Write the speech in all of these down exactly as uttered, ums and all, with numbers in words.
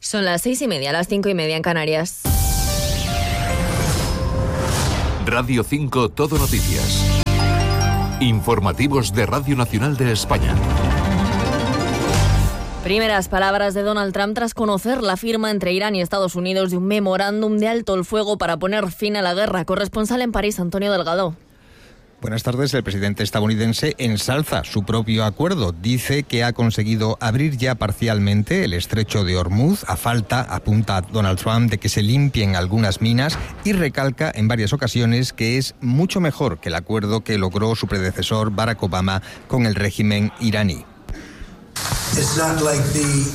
Son las seis y media, las cinco y media en Canarias. Radio cinco Todo Noticias. Informativos de Radio Nacional de España. Primeras palabras de Donald Trump tras conocer la firma entre Irán y Estados Unidos de un memorándum de alto el fuego para poner fin a la guerra. Corresponsal en París, Antonio Delgado. Buenas tardes. El presidente estadounidense ensalza su propio acuerdo. Dice que ha conseguido abrir ya parcialmente el estrecho de Hormuz, a falta, apunta Donald Trump, de que se limpien algunas minas, y recalca en varias ocasiones que es mucho mejor que el acuerdo que logró su predecesor Barack Obama con el régimen iraní. It's not like the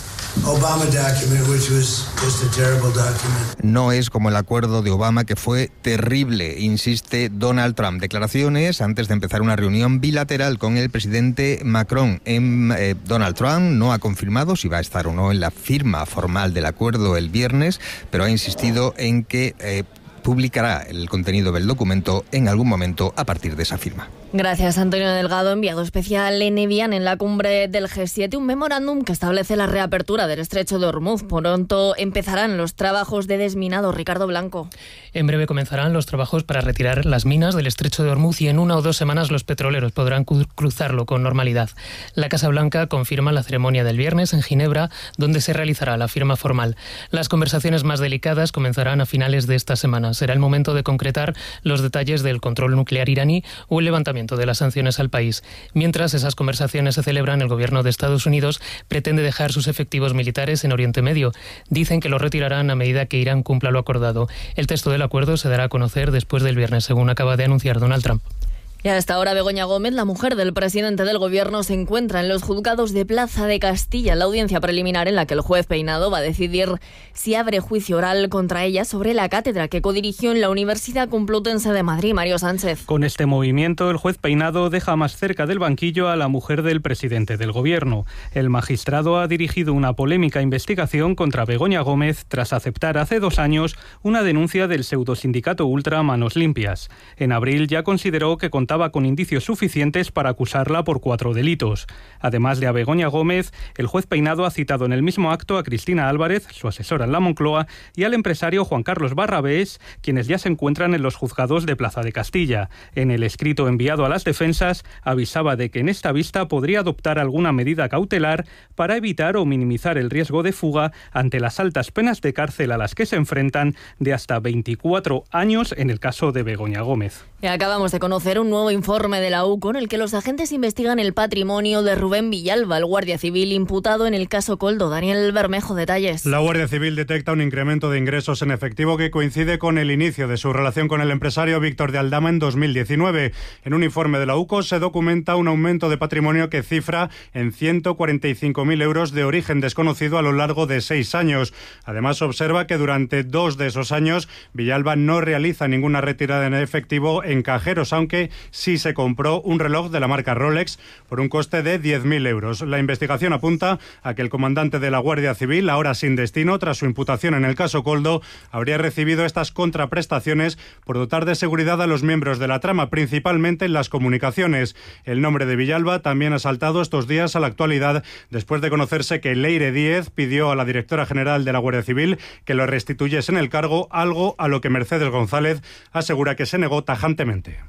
Obama document, which was just a terrible document. No es como el acuerdo de Obama, que fue terrible, insiste Donald Trump. Declaraciones antes de empezar una reunión bilateral con el presidente Macron. En, eh, Donald Trump no ha confirmado si va a estar o no en la firma formal del acuerdo el viernes, pero ha insistido en que eh, publicará el contenido del documento en algún momento a partir de esa firma. Gracias, Antonio Delgado. Enviado especial en Evian en la cumbre del G siete, un memorándum que establece la reapertura del estrecho de Hormuz. Pronto empezarán los trabajos de desminado. Ricardo Blanco. En breve comenzarán los trabajos para retirar las minas del estrecho de Hormuz y en una o dos semanas los petroleros podrán cruzarlo con normalidad. La Casa Blanca confirma la ceremonia del viernes en Ginebra, donde se realizará la firma formal. Las conversaciones más delicadas comenzarán a finales de esta semana. Será el momento de concretar los detalles del control nuclear iraní o el levantamiento de las sanciones al país. Mientras esas conversaciones se celebran, el gobierno de Estados Unidos pretende dejar sus efectivos militares en Oriente Medio. Dicen que lo retirarán a medida que Irán cumpla lo acordado. El texto del acuerdo se dará a conocer después del viernes, según acaba de anunciar Donald Trump. Y a esta hora, Begoña Gómez, la mujer del presidente del gobierno, se encuentra en los juzgados de Plaza de Castilla, en la audiencia preliminar en la que el juez Peinado va a decidir si abre juicio oral contra ella sobre la cátedra que codirigió en la Universidad Complutense de Madrid. Mario Sánchez. Con este movimiento, el juez Peinado deja más cerca del banquillo a la mujer del presidente del gobierno. El magistrado ha dirigido una polémica investigación contra Begoña Gómez tras aceptar hace dos años una denuncia del pseudosindicato Ultra Manos Limpias. En abril ya consideró que contaba con indicios suficientes para acusarla por cuatro delitos. Además de a Begoña Gómez, el juez Peinado ha citado en el mismo acto a Cristina Álvarez, su asesora en la Moncloa, y al empresario Juan Carlos Barrabés, quienes ya se encuentran en los juzgados de Plaza de Castilla. En el escrito enviado a las defensas, avisaba de que en esta vista podría adoptar alguna medida cautelar para evitar o minimizar el riesgo de fuga ante las altas penas de cárcel a las que se enfrentan, de hasta veinticuatro años en el caso de Begoña Gómez. Y acabamos de conocer un nuevo informe de la U C O en el que los agentes investigan el patrimonio de Rubén Villalba, el guardia civil imputado en el caso Koldo. Daniel Bermejo, detalles. La Guardia Civil detecta un incremento de ingresos en efectivo que coincide con el inicio de su relación con el empresario Víctor de Aldama en dos mil diecinueve. En un informe de la U C O se documenta un aumento de patrimonio que cifra en ciento cuarenta y cinco mil euros de origen desconocido a lo largo de seis años. Además, observa que durante dos de esos años Villalba no realiza ninguna retirada en efectivo en cajeros, aunque sí se compró un reloj de la marca Rolex por un coste de diez mil euros. La investigación apunta a que el comandante de la Guardia Civil, ahora sin destino tras su imputación en el caso Koldo, habría recibido estas contraprestaciones por dotar de seguridad a los miembros de la trama, principalmente en las comunicaciones. El nombre de Villalba también ha saltado estos días a la actualidad después de conocerse que Leire Díez pidió a la directora general de la Guardia Civil que lo restituyese en el cargo, algo a lo que Mercedes González asegura que se negó tajantemente.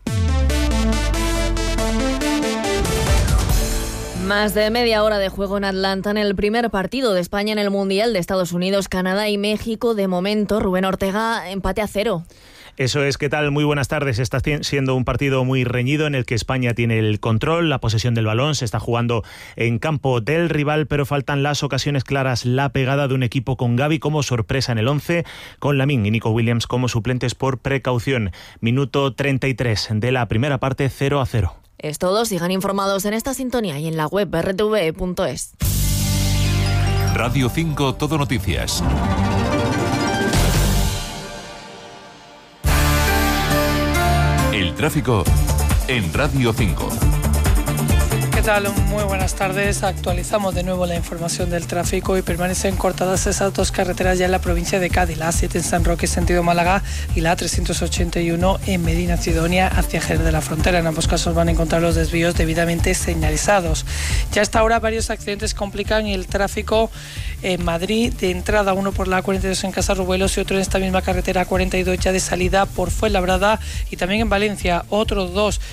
Más de media hora de juego en Atlanta en el primer partido de España en el Mundial de Estados Unidos, Canadá y México. De momento, Rubén Ortega, empate a cero. Eso es, ¿qué tal? Muy buenas tardes. Está siendo un partido muy reñido en el que España tiene el control, la posesión del balón, se está jugando en campo del rival, pero faltan las ocasiones claras, la pegada de un equipo con Gavi como sorpresa en el once, con Lamine y Nico Williams como suplentes por precaución. Minuto treinta y tres de la primera parte, cero a cero. Es todo, sigan informados en esta sintonía y en la web erre te ve punto es. Radio cinco Todo Noticias. El tráfico en Radio cinco. ¿Qué tal? Muy buenas tardes. Actualizamos de nuevo la información del tráfico y permanecen cortadas esas dos carreteras ya en la provincia de Cádiz, la A siete en San Roque sentido Málaga y la A trescientos ochenta y uno en Medina Sidonia hacia Jerez de la Frontera. En ambos casos van a encontrar los desvíos debidamente señalizados. Ya hasta ahora varios accidentes complican el tráfico en Madrid, de entrada uno por la A cuarenta y dos en Casarrubelos y otro en esta misma carretera A cuarenta y dos ya de salida por Fuenlabrada, y también en Valencia otros dos